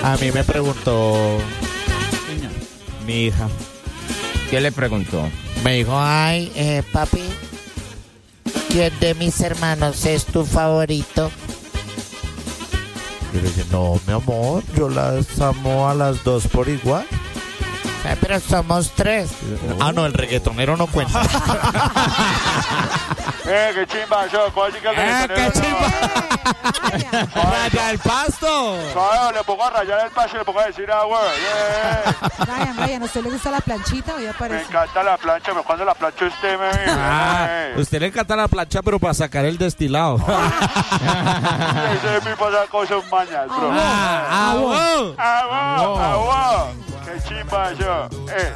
A mí me preguntó mi hija. ¿Qué le preguntó? Me dijo, ay, papi, ¿quién de mis hermanos es tu favorito? Yo le dije, no, mi amor, yo las amo a las dos por igual. Pero somos tres. Ah, no, el reggaetonero no cuenta. ¡Qué chimba, yo! ¿Cómo así que el reggaetonero ¡Qué chimba! ¡Raya el pasto! No, le pongo a rayar el paso y le pongo a decir agua. Ryan, ¿a usted le gusta la planchita o ya Me parece? encanta la plancha, pero cuando la plancha usted me mira. Usted le encanta la plancha, pero para sacar el destilado. Ese es mi pasada cosa un mañas, bro. ¡Agua! ¡Qué chimba, yo!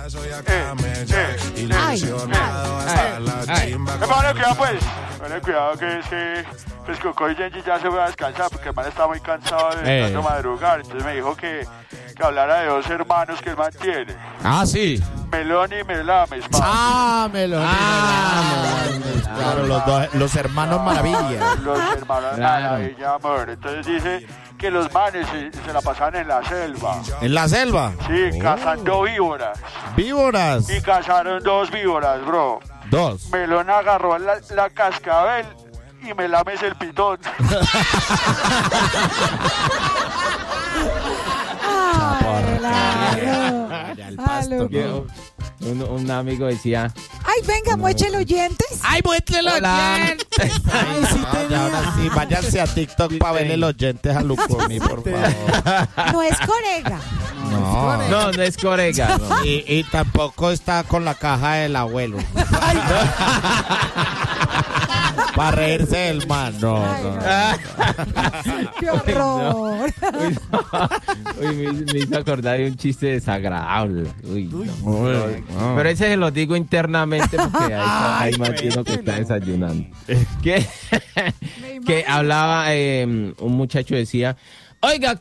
Me pone cuidado, pues. Pone cuidado que es que... Pues Coco y Genji ya se fue a descansar porque el man está muy cansado de tanto madrugar. Entonces me dijo que hablara de dos hermanos que él mantiene. Ah, sí. Melón y Melames. Melón. Claro, los hermanos Maravilla. Los hermanos Maravilla, amor. Entonces dice que los manes se la pasan en la selva. ¿En la selva? Sí, cazando víboras. ¿Víboras? Y cazaron dos víboras, bro. Dos. Melón agarró la cascabel y Melames el pitón. Un amigo decía... ¡Ay, venga, mueche los dientes! ¡Ay, muestre los dientes! Ay, sí, ahora sí, váyanse a TikTok para verle los dientes a Lucomi, por favor. No es corega. No es corega. No. Y tampoco está con la caja del abuelo. Para reírse del man, no. ¡Qué horror! Me hizo acordar de un chiste desagradable. No. Pero ese se lo digo internamente porque hay Martino que está desayunando. Que hablaba, un muchacho decía, oiga,